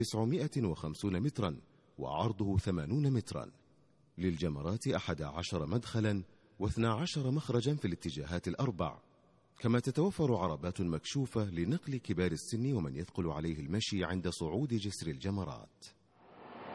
950 مترا وعرضه 80 مترا. للجمرات 11 مدخلا و12 مخرجا في الاتجاهات الأربع، كما تتوفر عربات مكشوفة لنقل كبار السن ومن يثقل عليه المشي عند صعود جسر الجمرات.